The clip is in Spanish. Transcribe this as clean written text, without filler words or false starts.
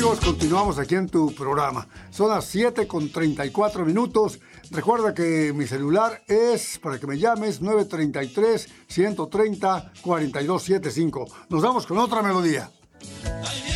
amigos, continuamos aquí en tu programa. Son las 7:34. Recuerda que mi celular es para que me llames 933-130-4275. Nos vamos con otra melodía.